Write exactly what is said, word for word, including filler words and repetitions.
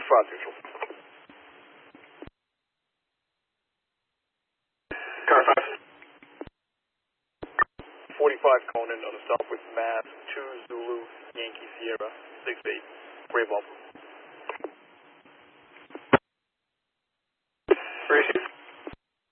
five neutral. Car five. forty-five Conan on a stop with Mass two Zulu Yankee Sierra six eight. Brave Alpha.